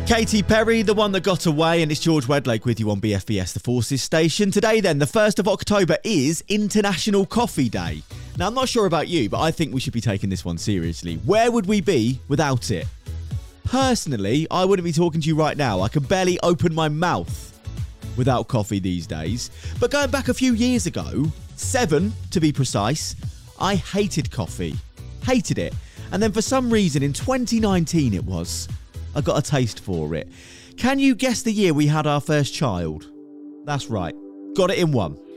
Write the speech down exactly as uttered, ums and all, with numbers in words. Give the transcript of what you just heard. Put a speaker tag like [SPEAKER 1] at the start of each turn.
[SPEAKER 1] Katy Perry, the one that got away, and it's George Wedlake with you on B F B S, the Forces Station. Today then, the first of October is International Coffee Day. Now, I'm not sure about you, but I think we should be taking this one seriously. Where would we be without it? Personally, I wouldn't be talking to you right now. I can barely open my mouth without coffee these days. But going back a few years ago, seven to be precise, I hated coffee. Hated it. And then for some reason in twenty nineteen it was, I got a taste for it. Can you guess the year we had our first child? That's right. Got it in one.